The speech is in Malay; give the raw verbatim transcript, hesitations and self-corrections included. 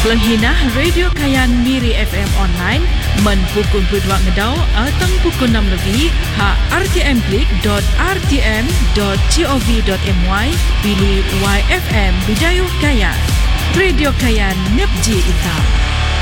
Pelenghinah Radio Kayan Miri F M online men pukul berdua ngedau atau pukul enam lebih ha r t m klik dot r t m dot gov dot my pilih Y F M Bidayuh Kayan. Radio Kayan Nepji Ita.